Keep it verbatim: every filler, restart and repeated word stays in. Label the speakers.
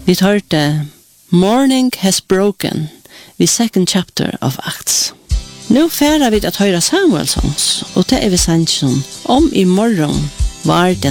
Speaker 1: Vi hørte Morning Has Broken, the second chapter of Acts. Nu færa vi at høyra Samuel songs, og det er vi sannsjon om i morgon var den